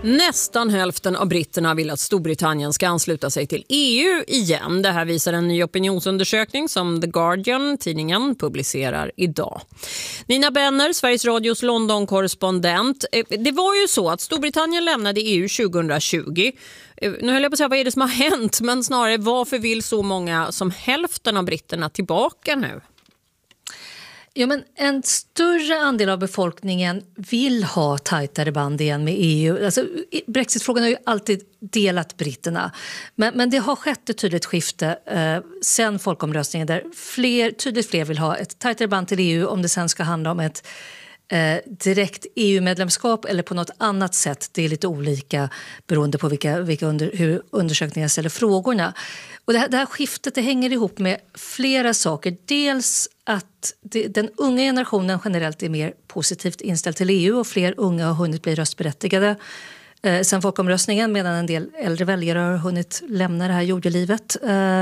Nästan hälften av britterna vill att Storbritannien ska ansluta sig till EU igen. Det här visar en ny opinionsundersökning som The Guardian, tidningen, publicerar idag. Nina Benner, Sveriges Radios London-korrespondent. Det var ju så att Storbritannien lämnade EU 2020. Nu höll jag på att säga, vad är det som har hänt? Men snarare, varför vill så många som hälften av britterna tillbaka nu? Ja, men en större andel av befolkningen vill ha tajtare band igen med EU. Alltså, Brexitfrågan har ju alltid delat britterna. Men det har skett ett tydligt skifte sen folkomröstningen där tydligt fler vill ha ett tajtare band till EU om det sen ska handla om ett direkt EU-medlemskap eller på något annat sätt. Det är lite olika beroende på hur undersökningar ställer frågorna. Och det här skiftet det hänger ihop med flera saker. Dels att den unga generationen generellt är mer positivt inställd till EU och fler unga har hunnit bli röstberättigade sen folkomröstningen medan en del äldre väljare har hunnit lämna det här jordelivet.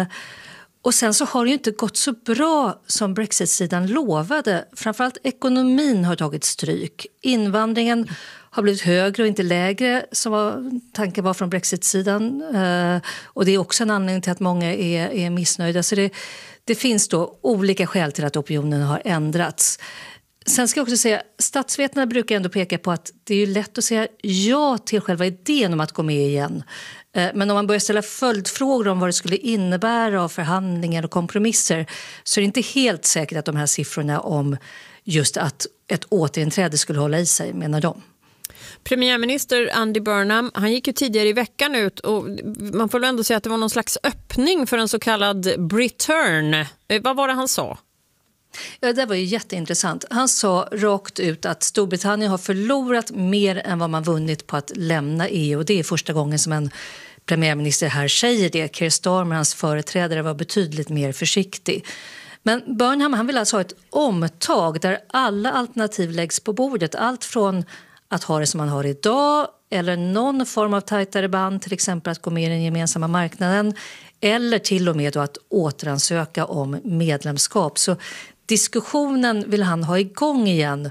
Och sen så har det ju inte gått så bra som Brexit-sidan lovade. Framförallt ekonomin har tagit stryk. Invandringen har blivit högre och inte lägre som tanken var från Brexit-sidan. Och det är också en anledning till att många är missnöjda. Så det finns då olika skäl till att opinionen har ändrats. Sen ska jag också säga, statsvetarna brukar ändå peka på att det är ju lätt att säga ja till själva idén om att gå med igen. Men om man börjar ställa följdfrågor om vad det skulle innebära av förhandlingar och kompromisser så är det inte helt säkert att de här siffrorna om just att ett återinträde skulle hålla i sig, menar de. Premiärminister Andy Burnham, han gick ju tidigare i veckan ut och man får väl ändå säga att det var någon slags öppning för en så kallad return. Vad var det han sa? Ja, det var ju jätteintressant. Han sa rakt ut att Storbritannien har förlorat mer än vad man vunnit på att lämna EU. Och det är första gången som en premiärminister här säger det. Keir Starmer, hans företrädare, var betydligt mer försiktig. Men Burnham, han vill alltså ha ett omtag där alla alternativ läggs på bordet. Allt från att ha det som man har idag eller någon form av tajtare band, till exempel att gå med i den gemensamma marknaden eller till och med då att återansöka om medlemskap. Så diskussionen vill han ha igång igen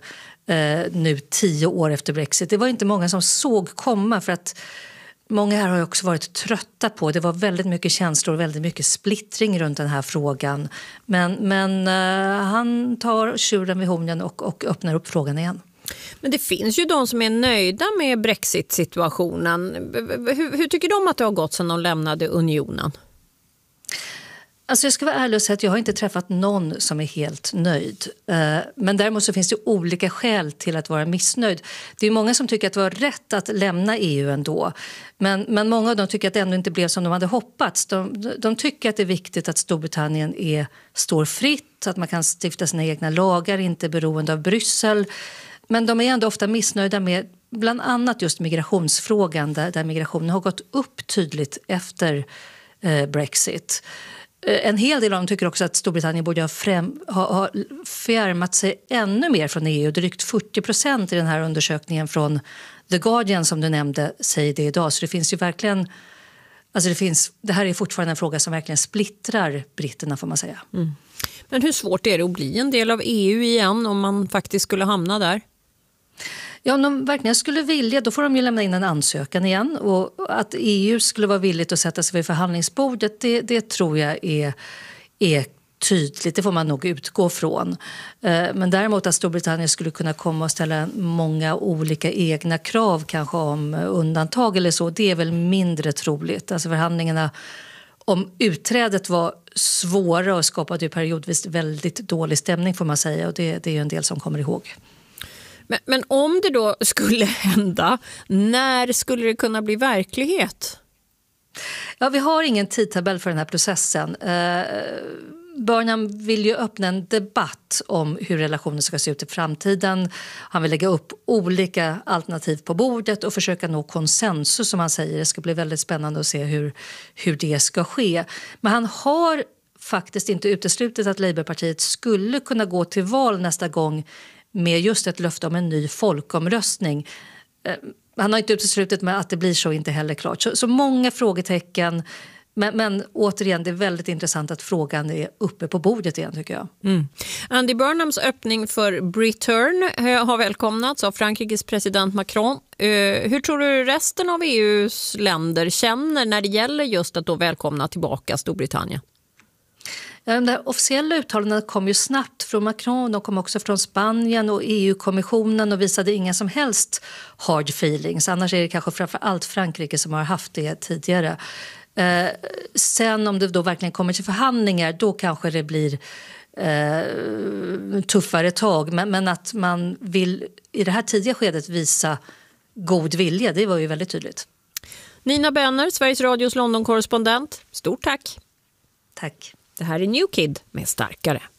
nu 10 år efter Brexit. Det var inte många som såg komma för att många här har ju också varit trötta på. Det var väldigt mycket känslor och väldigt mycket splittring runt den här frågan. Men han tar tjuren vid hornen och öppnar upp frågan igen. Men det finns ju de som är nöjda med Brexit-situationen. Hur tycker de att det har gått sedan de lämnade unionen? Alltså jag ska vara ärlig och säga att jag har inte träffat någon som är helt nöjd. Men däremot så finns det olika skäl till att vara missnöjd. Det är många som tycker att det var rätt att lämna EU ändå. Men många av dem tycker att det ändå inte blev som de hade hoppats. De tycker att det är viktigt att Storbritannien står fritt, att man kan stifta sina egna lagar, inte beroende av Bryssel. Men de är ändå ofta missnöjda med bland annat just migrationsfrågan där migrationen har gått upp tydligt efter Brexit. En hel del av dem tycker också att Storbritannien borde ha fjärmat sig ännu mer från EU. Drygt 40% i den här undersökningen från The Guardian som du nämnde säger det idag. Så det finns ju verkligen, alltså det här är fortfarande en fråga som verkligen splittrar britterna får man säga. Mm. Men hur svårt är det att bli en del av EU igen om man faktiskt skulle hamna där? Ja, om de verkligen skulle vilja, då får de ju lämna in en ansökan igen. Och att EU skulle vara villigt att sätta sig vid förhandlingsbordet, det tror jag är tydligt. Det får man nog utgå från. Men däremot att Storbritannien skulle kunna komma och ställa många olika egna krav kanske om undantag eller så, det är väl mindre troligt. Alltså förhandlingarna om utträdet var svåra och skapade ju periodvis väldigt dålig stämning får man säga. Och det är ju en del som kommer ihåg. Men om det då skulle hända, när skulle det kunna bli verklighet? Ja, vi har ingen tidtabell för den här processen. Burnham vill ju öppna en debatt om hur relationen ska se ut i framtiden. Han vill lägga upp olika alternativ på bordet och försöka nå konsensus som han säger. Det ska bli väldigt spännande att se hur det ska ske. Men han har faktiskt inte uteslutit att Labourpartiet skulle kunna gå till val nästa gång med just ett löfte om en ny folkomröstning. Han har inte uteslutit med att det blir så inte heller klart. Så många frågetecken. Men återigen, det är väldigt intressant att frågan är uppe på bordet igen tycker jag. Mm. Andy Burnhams öppning för return har välkomnats av Frankrikes president Macron. Hur tror du resten av EUs länder känner när det gäller just att då välkomna tillbaka Storbritannien? Ja, de där officiella uttalandena kom ju snabbt från Macron, de kom också från Spanien och EU-kommissionen och visade inga som helst hard feelings. Annars är det kanske framför allt Frankrike som har haft det tidigare. Sen om det då verkligen kommer till förhandlingar, då kanske det blir tuffare tag. Men att man vill i det här tidiga skedet visa god vilja, det var ju väldigt tydligt. Nina Benner, Sveriges Radios London-korrespondent. Stort tack. Tack. Det här är New Kid med Starkare.